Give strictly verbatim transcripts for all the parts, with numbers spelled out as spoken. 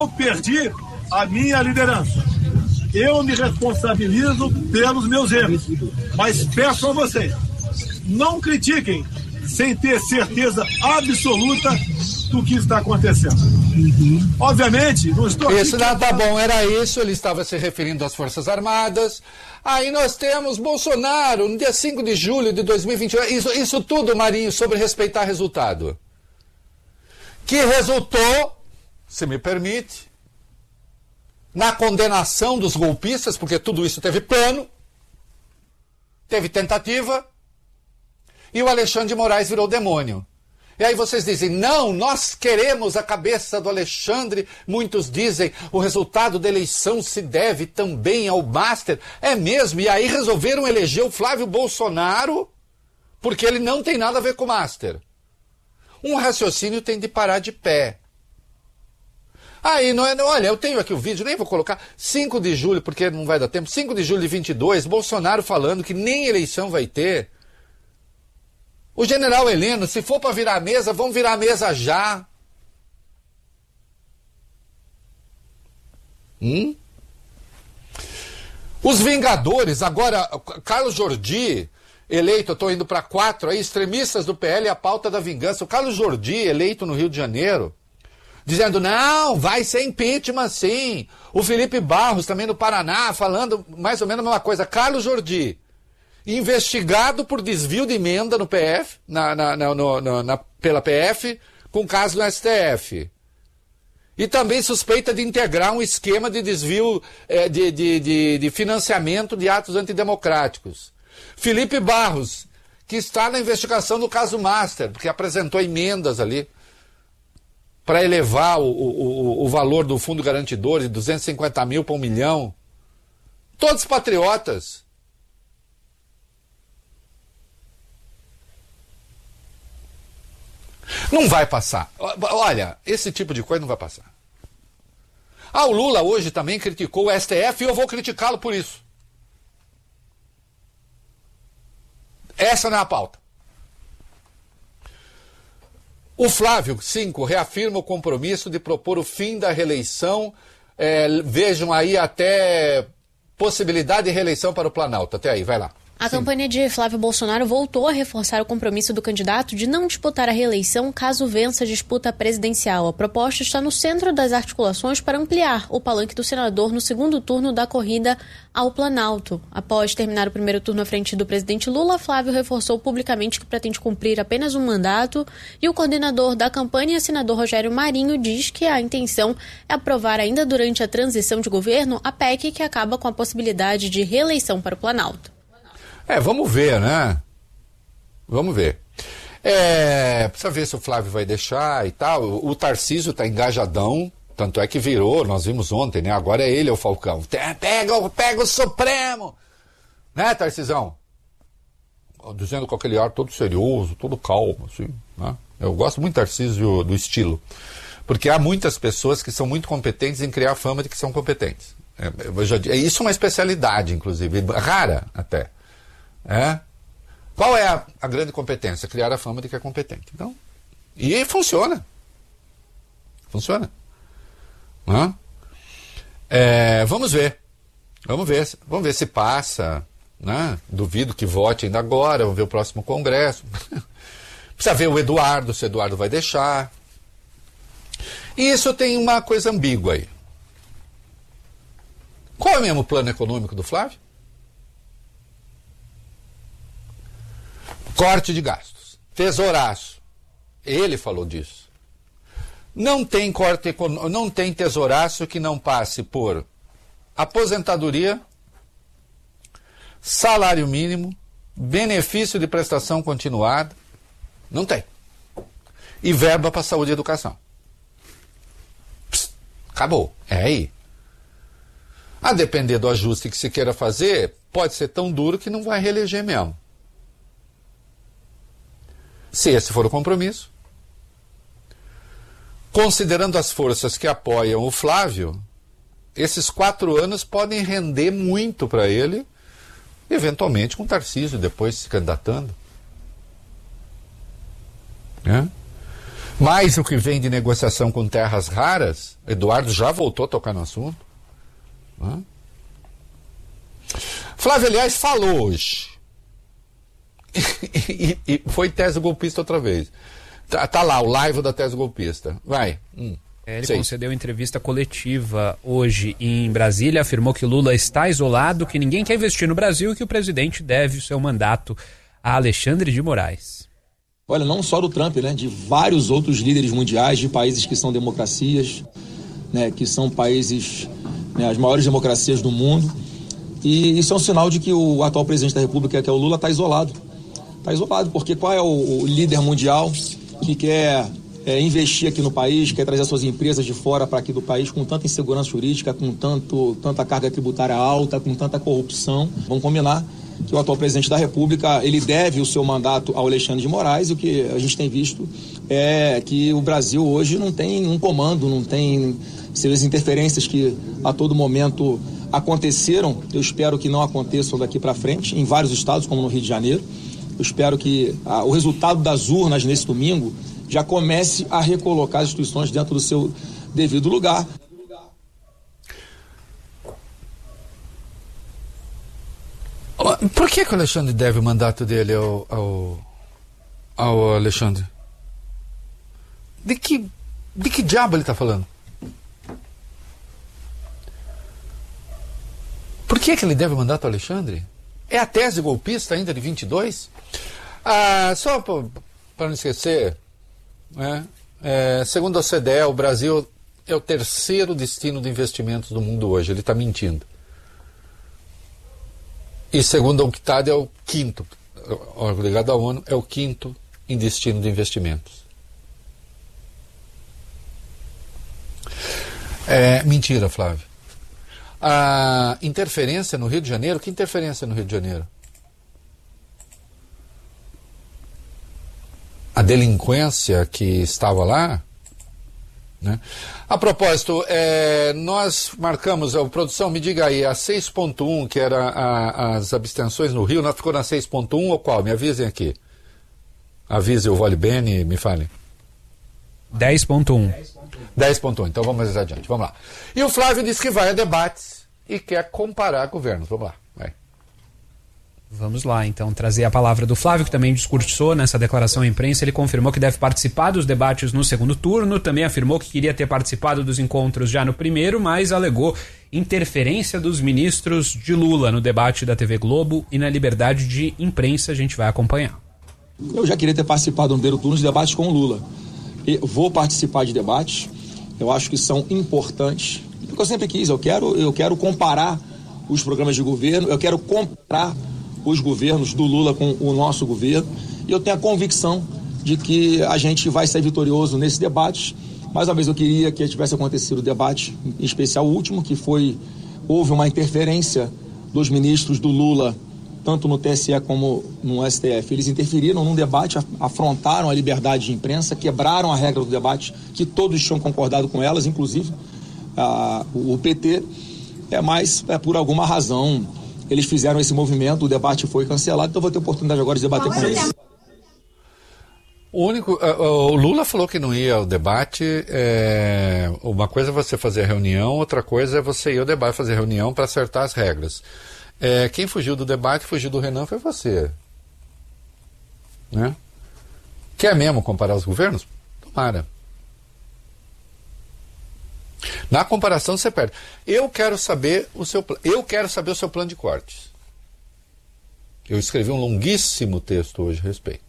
Eu perdi a minha liderança. Eu me responsabilizo pelos meus erros. Mas peço a vocês, não critiquem sem ter certeza absoluta do que está acontecendo. Uhum. Obviamente, não estou... Isso não tá bom, era isso, ele estava se referindo às Forças Armadas. Aí nós temos Bolsonaro, no dia cinco de julho de dois mil e vinte e um, isso, isso tudo, Marinho, sobre respeitar resultado. Que resultou, se me permite, na condenação dos golpistas, porque tudo isso teve plano, teve tentativa, e o Alexandre de Moraes virou demônio. E aí vocês dizem, não, nós queremos a cabeça do Alexandre. Muitos dizem, o resultado da eleição se deve também ao Master. É mesmo, e aí resolveram eleger o Flávio Bolsonaro, porque ele não tem nada a ver com o Master. Um raciocínio tem de parar de pé. Aí, não é, olha, eu tenho aqui o vídeo, nem vou colocar, cinco de julho, porque não vai dar tempo, cinco de julho de vinte e dois, Bolsonaro falando que nem eleição vai ter. O general Heleno, se for para virar a mesa, vamos virar a mesa já. Hum? Os Vingadores, agora, Carlos Jordi, eleito, eu estou indo para quatro, aí, extremistas do P L e a pauta da vingança. O Carlos Jordi, eleito no Rio de Janeiro, dizendo, não, vai ser impeachment sim. O Felipe Barros, também no Paraná, falando mais ou menos a mesma coisa. Carlos Jordi, investigado por desvio de emenda no P F, na, na, na, no, no, na, pela P F, com caso no S T F. E também suspeita de integrar um esquema de desvio é, de, de, de, de financiamento de atos antidemocráticos. Felipe Barros, que está na investigação do caso Master, porque apresentou emendas ali para elevar o, o, o valor do fundo garantidor de duzentos e cinquenta mil para um milhão. Todos patriotas. Não vai passar. Olha, esse tipo de coisa não vai passar. Ah, o Lula hoje também criticou o S T F e eu vou criticá-lo por isso. Essa não é a pauta. O Flávio, cinco, reafirma o compromisso de propor o fim da reeleição. É, vejam aí até possibilidade de reeleição para o Planalto. Até aí, vai lá. A Sim. campanha de Flávio Bolsonaro voltou a reforçar o compromisso do candidato de não disputar a reeleição caso vença a disputa presidencial. A proposta está no centro das articulações para ampliar o palanque do senador no segundo turno da corrida ao Planalto. Após terminar o primeiro turno à frente do presidente Lula, Flávio reforçou publicamente que pretende cumprir apenas um mandato e o coordenador da campanha, senador Rogério Marinho, diz que a intenção é aprovar ainda durante a transição de governo a P E C que acaba com a possibilidade de reeleição para o Planalto. É, vamos ver, né? Vamos ver. É, precisa ver se o Flávio vai deixar e tal. O, o Tarcísio tá engajadão, tanto é que virou, nós vimos ontem, né? Agora é ele, é o Falcão. Pega, pega o Supremo! Né, Tarcisão? Dizendo com aquele ar todo serioso, todo calmo, assim, né? Eu gosto muito do Tarcísio do estilo. Porque há muitas pessoas que são muito competentes em criar fama de que são competentes. É, eu já, isso é uma especialidade, inclusive, rara até. É? Qual é a, a grande competência? Criar a fama de que é competente. Então, e funciona. Funciona. Hã? É, vamos ver. Vamos ver. Vamos ver se passa. Né? Duvido que vote ainda agora. Vamos ver o próximo congresso. Precisa ver o Eduardo, se o Eduardo vai deixar. E isso tem uma coisa ambígua aí. Qual é mesmo o plano econômico do Flávio? Corte de gastos. Tesouraço. Ele falou disso. Não tem corte econômico, não tem tesouraço que não passe por aposentadoria, salário mínimo, benefício de prestação continuada. Não tem. E verba para saúde e educação. Psst, acabou. É aí. A depender do ajuste que se queira fazer, pode ser tão duro que não vai reeleger mesmo. Se esse for o compromisso. Considerando as forças que apoiam o Flávio, esses quatro anos podem render muito para ele, eventualmente com o Tarcísio depois se candidatando. É? Mais o que vem de negociação com terras raras, Eduardo já voltou a tocar no assunto. Hã? Flávio, aliás, falou hoje. e, e foi tese golpista outra vez. Tá, tá lá, o live da tese golpista. Vai. Hum, é, ele sei. concedeu entrevista coletiva hoje em Brasília, afirmou que Lula está isolado, que ninguém quer investir no Brasil e que o presidente deve o seu mandato a Alexandre de Moraes. Olha, não só do Trump, né, de vários outros líderes mundiais, de países que são democracias, né, que são países, né, as maiores democracias do mundo. E isso é um sinal de que o atual presidente da República, que é o Lula, está isolado. Está isolado, porque qual é o, o líder mundial que quer é, investir aqui no país, quer trazer suas empresas de fora para aqui do país com tanta insegurança jurídica, com tanto, tanta carga tributária alta, com tanta corrupção? Vamos combinar que o atual presidente da República, ele deve o seu mandato ao Alexandre de Moraes, e o que a gente tem visto é que o Brasil hoje não tem um comando, não tem as interferências que a todo momento aconteceram, eu espero que não aconteçam daqui para frente, em vários estados, como no Rio de Janeiro. Eu espero que ah, o resultado das urnas nesse domingo já comece a recolocar as instituições dentro do seu devido lugar. Por que, que o Alexandre deve o mandato dele ao, ao, ao Alexandre? De que, de que diabo ele está falando? Por que, que ele deve o mandato ao Alexandre? É a tese golpista ainda de vinte e dois? Ah, só para não esquecer, né, é, segundo a O C D E, o Brasil é o terceiro destino de investimentos do mundo hoje. Ele está mentindo. E segundo a UNCTAD é o quinto, órgão ligado à ONU, é o quinto em destino de investimentos. É mentira, Flávio. A interferência no Rio de Janeiro, que interferência no Rio de Janeiro? A delinquência que estava lá, né? A propósito, é, nós marcamos, a produção, me diga aí, a seis ponto um, que era a, as abstenções no Rio, nós ficou na seis ponto um ou qual? Me avisem aqui. Avise o Vole Bene e me falem. dez ponto um. dez ponto um, então vamos mais adiante, vamos lá. E o Flávio disse que vai a debates e quer comparar governos. Vamos lá, vai. Vamos lá, então, trazer a palavra do Flávio, que também discursou nessa declaração à imprensa. Ele confirmou que deve participar dos debates no segundo turno, também afirmou que queria ter participado dos encontros já no primeiro, mas alegou interferência dos ministros de Lula no debate da T V Globo e na liberdade de imprensa. A gente vai acompanhar. Eu já queria ter participado no primeiro turno de debates com o Lula. Eu vou participar de debates, eu acho que são importantes, porque eu sempre quis, eu quero, eu quero comparar os programas de governo, eu quero comparar os governos do Lula com o nosso governo, e eu tenho a convicção de que a gente vai ser vitorioso nesse debate. Mais uma vez eu queria que tivesse acontecido o debate, em especial o último, que foi, houve uma interferência dos ministros do Lula, tanto no T S E como no S T F. Eles interferiram num debate, afrontaram a liberdade de imprensa, quebraram a regra do debate, que todos tinham concordado com elas, inclusive a, o P T, é, mas é, por alguma razão eles fizeram esse movimento, o debate foi cancelado, então eu vou ter oportunidade agora de debater com eles. O único, o Lula falou que não ia ao debate. É, uma coisa é você fazer reunião, outra coisa é você ir ao debate fazer reunião para acertar as regras. É, quem fugiu do debate, fugiu do Renan, foi você. Né? Quer mesmo comparar os governos? Tomara. Na comparação você perde. Eu quero saber o seu, eu quero saber o seu plano de cortes. Eu escrevi um longuíssimo texto hoje a respeito.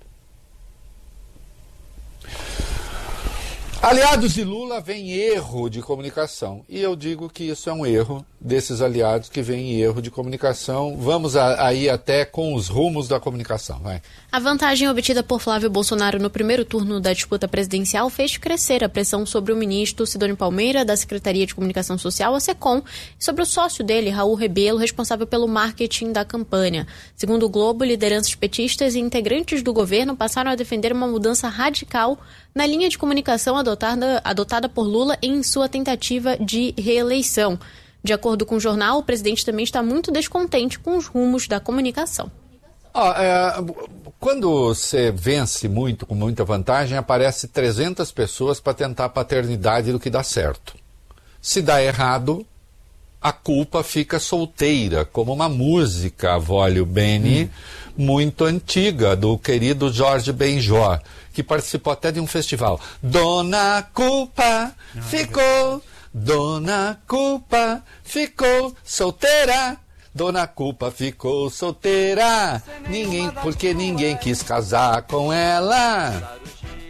Aliados de Lula vem erro de comunicação. E eu digo que isso é um erro desses aliados que vem erro de comunicação. Vamos a, aí até com os rumos da comunicação. Vai. A vantagem obtida por Flávio Bolsonaro no primeiro turno da disputa presidencial fez crescer a pressão sobre o ministro Sidônio Palmeira, da Secretaria de Comunicação Social, a SECOM, e sobre o sócio dele, Raul Rebelo, responsável pelo marketing da campanha. Segundo o Globo, lideranças petistas e integrantes do governo passaram a defender uma mudança radical na linha de comunicação adotada, adotada por Lula em sua tentativa de reeleição. De acordo com o jornal, o presidente também está muito descontente com os rumos da comunicação. Ó, é, quando você vence muito, com muita vantagem, aparece trezentas pessoas para tentar a paternidade do que dá certo. Se dá errado, a culpa fica solteira, como uma música, Avólio Bene, hum. muito antiga, do querido Jorge Benjor, que participou até de um festival. Dona Culpa Não, ficou, é Dona Culpa ficou solteira. Dona Culpa ficou solteira, ninguém, porque ninguém quis casar com ela.